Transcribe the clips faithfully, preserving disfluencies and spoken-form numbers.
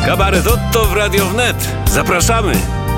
Kabaret Otto w Radio Wnet. Zapraszamy.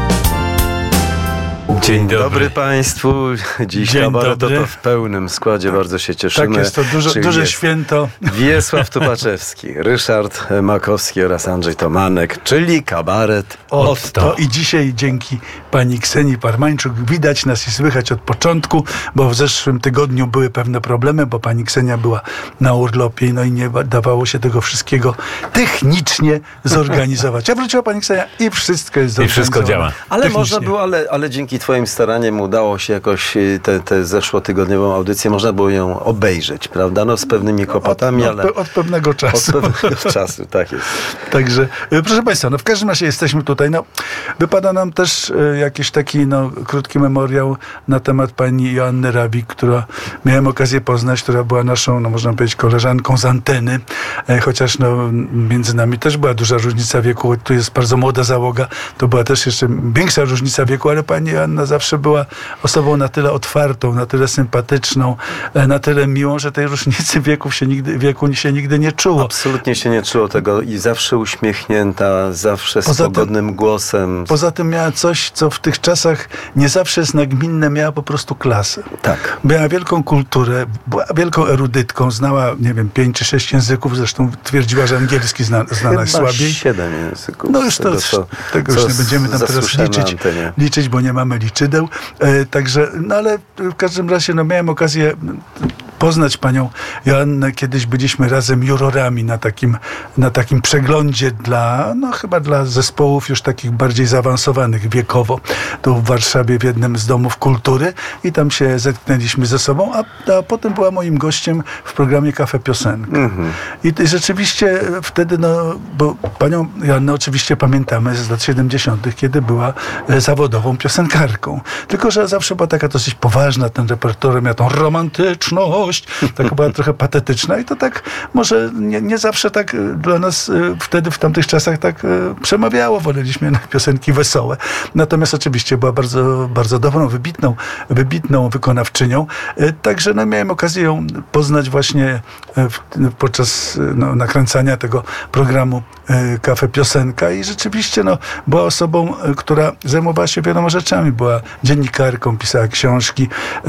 Dzień dobry, dobry Państwu. Dziś Dzień Kabaret dobry. Otto w pełnym składzie. Bardzo się cieszymy. Tak, jest to duże, duże święto. Wiesław Tupaczewski, Ryszard Makowski oraz Andrzej Tomanek, czyli Kabaret Otto. Otto. I dzisiaj dzięki pani Ksenii Parmańczuk widać nas i słychać od początku, bo w zeszłym tygodniu były pewne problemy, bo pani Ksenia była na urlopie, no i nie dawało się tego wszystkiego technicznie zorganizować. A wróciła pani Ksenia i wszystko jest zorganizowane. I wszystko działa. Ale można było, ale, ale dzięki twoim staraniem udało się jakoś tę te, te zeszłotygodniową audycję, można było ją obejrzeć, prawda? No z pewnymi kłopotami, od, ale... Od, od pewnego czasu. Od pewnego czasu, tak jest. Także, proszę Państwa, no w każdym razie jesteśmy tutaj, no wypada nam też jakiś taki, no, krótki memoriał na temat pani Joanny Rawik, która miałem okazję poznać, która była naszą, no można powiedzieć, koleżanką z anteny, chociaż no między nami też była duża różnica wieku, tu jest bardzo młoda załoga, to była też jeszcze większa różnica wieku, ale pani Joanna zawsze była osobą na tyle otwartą, na tyle sympatyczną, na tyle miłą, że tej różnicy wieków się nigdy, wieku się nigdy nie czuło. Absolutnie się nie czuło tego i zawsze uśmiechnięta, zawsze z pogodnym głosem. Poza tym miała coś, co w tych czasach nie zawsze jest nagminne, miała po prostu klasę. Tak. Miała wielką kulturę, była wielką erudytką, znała, nie wiem, pięć czy sześć języków, zresztą twierdziła, że angielski zna, zna Chyba najsłabiej. siedem języków. No już to, tego, co, tego już nie będziemy tam teraz liczyć, liczyć, bo nie mamy liczydeł. E, także, no ale w każdym razie, no miałem okazję poznać panią Joannę. Kiedyś byliśmy razem jurorami na takim, na takim przeglądzie dla, no chyba dla zespołów już takich bardziej zaawansowanych wiekowo, tu w Warszawie w jednym z domów kultury i tam się zetknęliśmy ze sobą, a, a potem była moim gościem w programie Kafe Piosenka. Mm-hmm. I, I rzeczywiście wtedy, no, bo panią Joannę oczywiście pamiętamy z lat siedemdziesiątych, kiedy była zawodową piosenkarką. Tylko że zawsze była taka dosyć poważna, ten repertuar miał tą romantyczność, taka była trochę patetyczna i to tak może nie, nie zawsze tak dla nas wtedy w tamtych czasach tak przemawiało. Woleliśmy jednak piosenki wesołe. Natomiast oczywiście była bardzo, bardzo dobrą, wybitną, wybitną wykonawczynią. Także no, miałem okazję ją poznać właśnie w, podczas no, nakręcania tego programu Kafe Piosenka i rzeczywiście no, była osobą, która zajmowała się wieloma rzeczami. Była dziennikarką, pisała książki.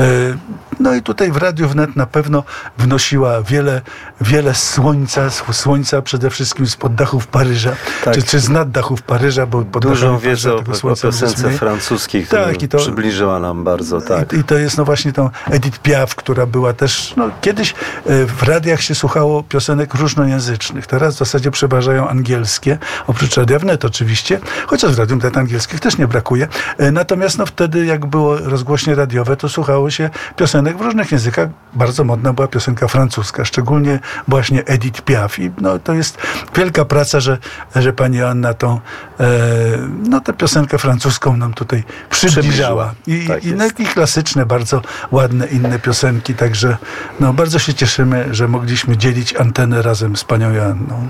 No i tutaj w Radiu Wnet na pewno wnosiła wiele, wiele słońca, słońca przede wszystkim spod dachów Paryża, tak. czy, czy z nad dachów Paryża, bo pod dużą wiedzę o, o piosence francuskiej, którą tak, i to, przybliżyła nam bardzo. Tak. I, I to jest no właśnie tą Edith Piaf, która była też, no kiedyś w radiach się słuchało piosenek różnojęzycznych, teraz w zasadzie przeważają angielskie, oprócz Radia Wnet oczywiście, chociaż w Radiu Wnet angielskich też nie brakuje. Natomiast no wtedy, jak było rozgłośnie radiowe, to słuchało się piosenek w różnych językach. Bardzo modna była piosenka francuska, szczególnie właśnie Edith Piaf. I no, to jest wielka praca, że, że pani Joanna tą e, no, tę piosenkę francuską nam tutaj przybliżała. I, tak i, no, i klasyczne, bardzo ładne inne piosenki. Także no, bardzo się cieszymy, że mogliśmy dzielić antenę razem z panią Joanną.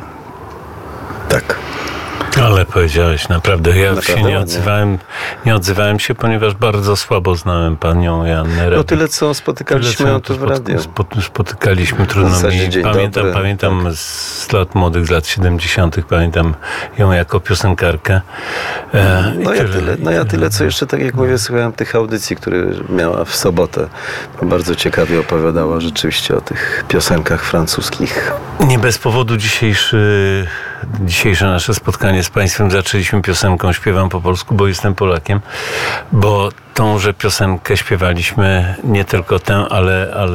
Tak. Ale powiedziałeś, naprawdę, ja naprawdę się nie odzywałem, nie odzywałem się, ponieważ bardzo słabo znałem panią Joannę Rawik. No tyle, co spotykaliśmy ją tu w radiu. Spotykaliśmy, trudno mi. Pamiętam, dobry, pamiętam tak. z lat młodych, z lat siedemdziesiątych, pamiętam ją jako piosenkarkę. E, no, ja tyle, no ja tyle, co jeszcze, tak jak mówię, słuchałem tych audycji, które miała w sobotę. Bardzo ciekawie opowiadała rzeczywiście o tych piosenkach francuskich. Nie bez powodu dzisiejszy Dzisiejsze nasze spotkanie z Państwem zaczęliśmy piosenką Śpiewam po polsku, bo jestem Polakiem, bo tąże piosenkę śpiewaliśmy, nie tylko tę, ale, ale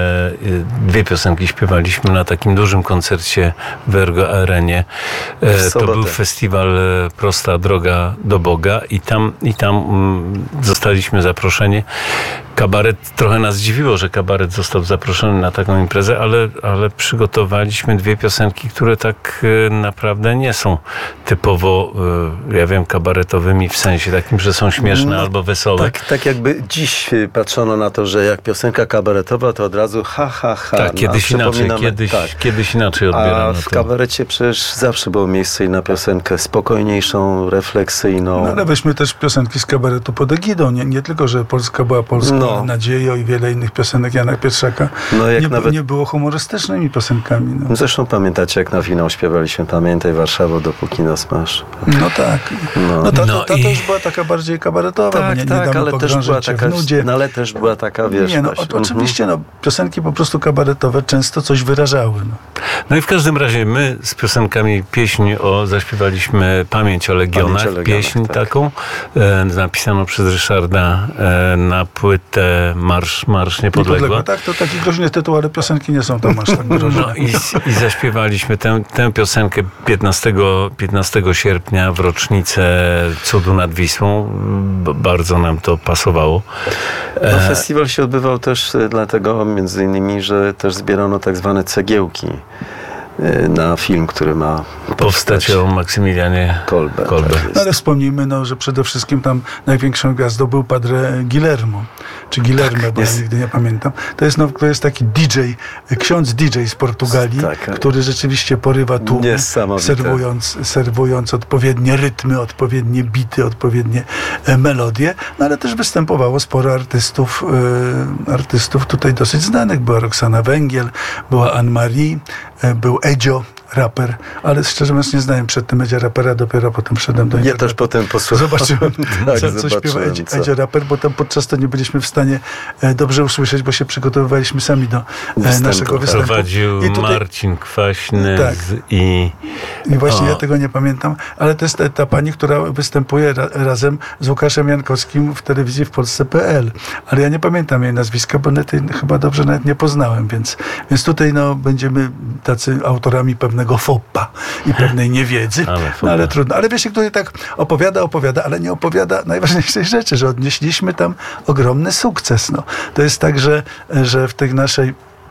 dwie piosenki śpiewaliśmy na takim dużym koncercie w Ergo Arenie. To był festiwal Prosta Droga do Boga i tam, i tam zostaliśmy zaproszeni. Kabaret, trochę nas dziwiło, że kabaret został zaproszony na taką imprezę, ale, ale przygotowaliśmy dwie piosenki, które tak naprawdę nie są typowo, ja wiem, kabaretowymi w sensie takim, że są śmieszne no, albo wesołe. Tak, tak jakby dziś patrzono na to, że jak piosenka kabaretowa, to od razu ha, ha, ha. Tak, kiedyś no, inaczej, kiedyś, tak. kiedyś inaczej odbierano. A w kabarecie przecież zawsze było miejsce i na piosenkę spokojniejszą, refleksyjną. No ale weźmy też piosenki z kabaretu pod egidą. Nie, nie tylko, że Polska była Polską, no. Nadziejo i wiele innych piosenek Jana Pietrzaka no, jak nie, nawet... nie było humorystycznymi piosenkami. No. Zresztą pamiętacie, jak na finał śpiewaliśmy Pamiętaj Warszawo, dopóki nas masz. No tak. No, no ta, no ta, ta, i... to już była taka bardziej kabaretowa. Tak, nie, tak, nie ale też była taka, nudzie. No, ale też była taka, wiesz... Nie, no, o, oczywiście, no, piosenki po prostu kabaretowe często coś wyrażały. No. no i w każdym razie my z piosenkami pieśń o, zaśpiewaliśmy Pamięć o Legionach, Pamięć o Legionach pieśń tak. taką, e, napisaną przez Ryszarda e, na płytę Marsz, Marsz Niepodległa. Niepodległa. Tak, to taki groźny tytuł, ale piosenki nie są tam aż tak groźne. No i, i zaśpiewaliśmy tę, tę piosenkę piętnastego sierpnia w rocznicę Cudu nad Wisłą. Bardzo nam to pasowało. No, festiwal się odbywał też dlatego, między innymi, że też zbierano tak zwane cegiełki na film, który ma powstać, powstać o Maksymilianie Kolbe. Kolbe. Tak no, ale wspomnijmy, no, że przede wszystkim tam największą gwiazdą był Padre Guillermo, czy Guillermo, tak, bo ja nigdy nie pamiętam. To jest, no, to jest taki D J, ksiądz D J z Portugalii, tak, który rzeczywiście porywa tłum, serwując, serwując odpowiednie rytmy, odpowiednie bity, odpowiednie e, melodie, no ale też występowało sporo artystów, e, artystów tutaj dosyć znanych. Była Roxana Węgiel, była Anne-Marie, e, był Edzio, raper, ale szczerze mówiąc nie znałem przedtem Edzia rapera, dopiero potem wszedłem do internetu. Ja też potem posłuchałem. Zobaczyłem, tak, co, co śpiewa Edzio raper, bo tam podczas to nie byliśmy w stanie e, dobrze usłyszeć, bo się przygotowywaliśmy sami do e, naszego występu. Prowadził I tutaj, Marcin Kwaśny tak. z, i... I właśnie o. ja tego nie pamiętam, ale to jest ta, ta pani, która występuje ra, razem z Łukaszem Jankowskim w telewizji w Polsce kropka pe el, ale ja nie pamiętam jej nazwiska, bo nawet, chyba dobrze nawet nie poznałem, więc, więc tutaj no, będziemy tacy autorami pewnego fopa i pewnej niewiedzy, ale, no, ale trudno. Ale wiesz, który tak opowiada, opowiada, ale nie opowiada najważniejszej rzeczy, że odnieśliśmy tam ogromny sukces. No. To jest tak, że, że w tej naszej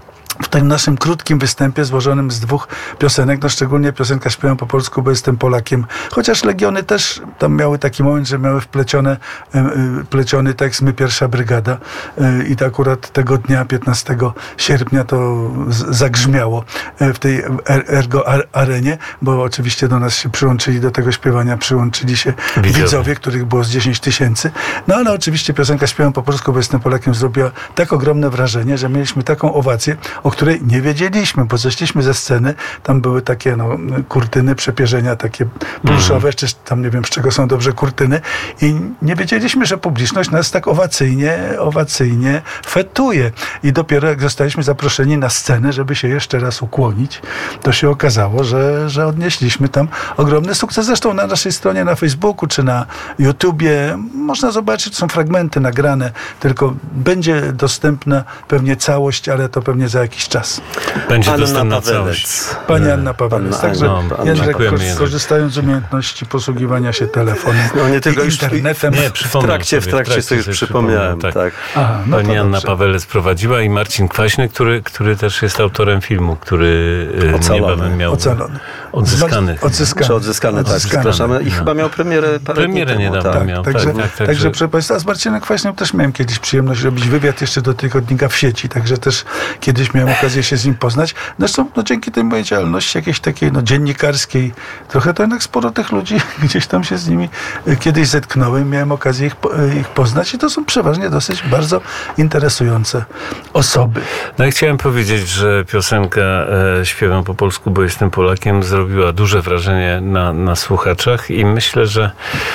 w tym naszym krótkim występie złożonym z dwóch piosenek, no szczególnie piosenka Śpiewam po polsku, bo jestem Polakiem, chociaż Legiony też tam miały taki moment, że miały wplecione, wpleciony tekst My Pierwsza Brygada i to akurat tego dnia, piętnastego sierpnia to zagrzmiało w tej Ergo Arenie, bo oczywiście do nas się przyłączyli, do tego śpiewania przyłączyli się widzowie, widzowie których było z dziesięć tysięcy. No ale oczywiście piosenka Śpiewam po polsku, bo jestem Polakiem zrobiła tak ogromne wrażenie, że mieliśmy taką owację, o której nie wiedzieliśmy, bo zeszliśmy ze sceny, tam były takie no, kurtyny, przepierzenia takie pluszowe, mm. czy tam nie wiem z czego są dobrze kurtyny i nie wiedzieliśmy, że publiczność nas tak owacyjnie, owacyjnie fetuje. I dopiero jak zostaliśmy zaproszeni na scenę, żeby się jeszcze raz ukłonić, to się okazało, że, że odnieśliśmy tam ogromny sukces. Zresztą na naszej stronie na Facebooku czy na YouTubie można zobaczyć, są fragmenty nagrane, tylko będzie dostępna pewnie całość, ale to pewnie za jakiś czas. Będzie Anna dostępna całość. Pani Anna Pawelec. Także no, Jędrek, korzystając z umiejętności posługiwania się telefonem no, nie tylko internetem. Nie, w trakcie, w trakcie sobie już przypomniałem. Tak. tak. Aha, no Pani Anna Pawelec prowadziła i Marcin Kwaśny, który, który też jest autorem filmu, który niebawem miał Ocalony. Odzyskanych. Odzyskany. Czy odzyskany, tak. Przepraszamy. I no. chyba miał premierę parę Premierę niedawno tak, miał. Także, tak, tak, tak, także że... proszę Państwa, z Marcinem Kwaśnym też miałem kiedyś przyjemność robić wywiad jeszcze do tygodnika w sieci, także też kiedyś miałem okazję się z nim poznać. Zresztą no, dzięki tej mojej działalności jakiejś takiej no, dziennikarskiej, trochę to jednak sporo tych ludzi, gdzieś tam się z nimi kiedyś zetknąłem, miałem okazję ich, ich poznać i to są przeważnie dosyć bardzo interesujące osoby. No i chciałem powiedzieć, że piosenka e, Śpiewam po polsku, bo jestem Polakiem zrobiła duże wrażenie na, na słuchaczach i myślę, że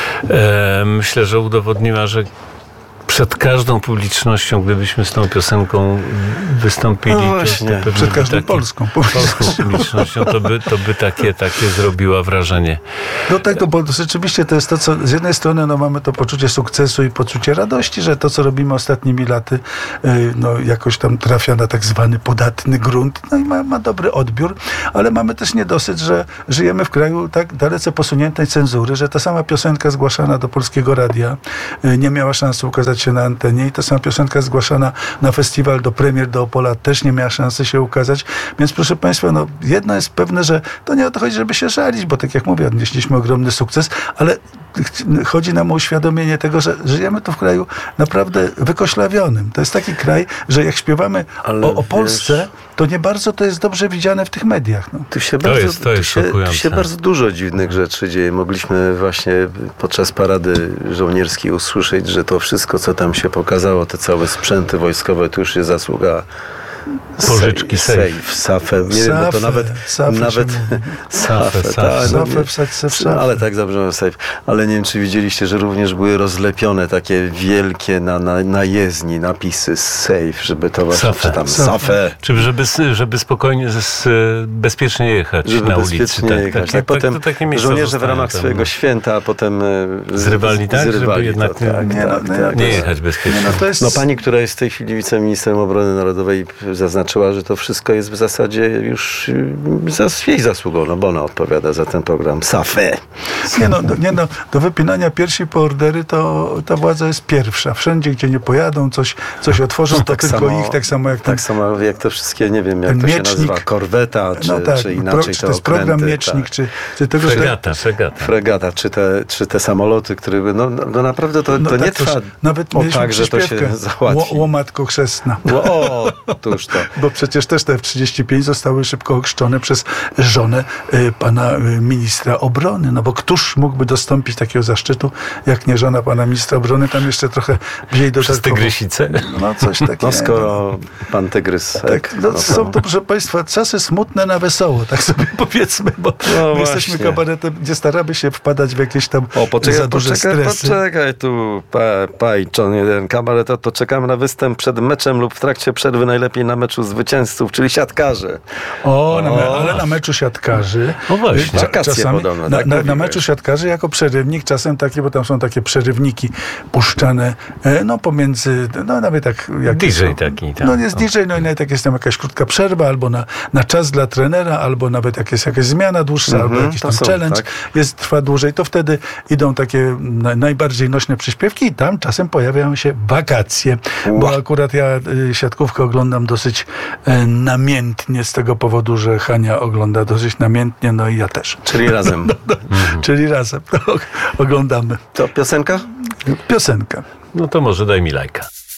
e, myślę, że udowodniła, że przed każdą publicznością, gdybyśmy z tą piosenką wystąpili, no właśnie, to przed każdą takie, polską polską publicznością, to by, to by takie, takie zrobiła wrażenie. No tak, no bo rzeczywiście to jest to, co z jednej strony no, mamy to poczucie sukcesu i poczucie radości, że to, co robimy ostatnimi laty, no, jakoś tam trafia na tak zwany podatny grunt, no i ma, ma dobry odbiór, ale mamy też niedosyt, że żyjemy w kraju tak dalece posuniętej cenzury, że ta sama piosenka zgłaszana do Polskiego Radia nie miała szansy ukazać się na antenie i ta sama piosenka zgłaszana na festiwal do premier do Opola też nie miała szansy się ukazać. Więc proszę Państwa, no jedno jest pewne, że to nie o to chodzi, żeby się żalić, bo tak jak mówię, odnieśliśmy ogromny sukces, ale chodzi nam o uświadomienie tego, że żyjemy tu w kraju naprawdę wykoślawionym. To jest taki kraj, że jak śpiewamy o, o Polsce, wiesz, to nie bardzo to jest dobrze widziane w tych mediach. No. Tu się, to bardzo, jest, to jest tu się, tu się bardzo dużo dziwnych rzeczy dzieje. Mogliśmy właśnie podczas parady żołnierskiej usłyszeć, że to wszystko, co tam się pokazało, te całe sprzęty wojskowe, to już jest zasługa pożyczki safe, safę, nie wiem, bo to nawet safę, nawet safę, safę wsać se w szafę. Ale tak zabrzmiało safe. Ale nie wiem, czy widzieliście, że również były rozlepione takie wielkie na, na, na jezdni napisy safe, żeby to właśnie, safę. czy tam safę. Czy żeby, żeby spokojnie, z, bezpiecznie jechać żeby na bezpiecznie ulicy. Tak, jechać. tak, tak, potem tak, to żołnierze w ramach tam, swojego święta, a potem zrywali, tak, zrywali żeby jednak to, tak, nie, tak, no, tak, nie tak. jechać bezpiecznie. No, to jest... no pani, która jest w tej chwili wiceministrem obrony narodowej, zaznaczyła, że to wszystko jest w zasadzie już za jej zasługą, no bo ona odpowiada za ten program safę. Nie no, do, nie no, do wypinania piersi po ordery to ta władza jest pierwsza. Wszędzie, gdzie nie pojadą, coś, coś otworzą, no, to tak tylko samo, ich, tak samo jak ten, tak samo jak te wszystkie, nie wiem, jak to miecznik, się nazywa, korweta, czy, no tak, czy inaczej pro, czy to jest okręty, program miecznik, tak. czy, czy tego, fregata, fregata. Fregata, czy te, czy te samoloty, które by, no, no naprawdę to, no to tak, nie trwa nawet o tak, że to się załatwi. Łomatko chrzestna. O, to już to. Bo przecież też te F trzydzieści pięć zostały szybko ochrzczone przez żonę y, pana y, ministra obrony. No bo któż mógłby dostąpić takiego zaszczytu, jak nie żona pana ministra obrony? Tam jeszcze trochę wzięli do Przez tygrysice? No coś takiego. No skoro pan tygrys... Tak, tak, no, no są to, proszę państwa, czasy smutne na wesoło, tak sobie powiedzmy, bo no my jesteśmy kabaretem, gdzie staramy się wpadać w jakieś tam o, poczekaj, za duże poczekaj, stresy. Poczekaj tu, pa, pajczon, jeden kabaret, to, to czekamy na występ przed meczem lub w trakcie przerwy, najlepiej na meczu zwycięzców, czyli siatkarzy. O, o. Na me, ale na meczu siatkarzy... No właśnie. Cza, czasami, podobne, na, tak na, na meczu siatkarzy jako przerywnik, czasem takie, bo tam są takie przerywniki puszczane, no pomiędzy, no nawet tak... Jak D J są, taki. Tam. No jest D J, no i nawet jak jest tam jakaś krótka przerwa, albo na, na czas dla trenera, albo nawet jak jest jakaś zmiana dłuższa, mm-hmm, albo jakiś tam są, challenge, tak? jest, trwa dłużej, to wtedy idą takie na, najbardziej nośne przyśpiewki i tam czasem pojawiają się wakacje, Ua. bo akurat ja y, siatkówkę oglądam dosyć y, namiętnie z tego powodu, że Hania ogląda dosyć namiętnie, no i ja też. Czyli razem. no, no, mm-hmm. Czyli razem no, oglądamy. To piosenka? Piosenka. No to może daj mi lajka.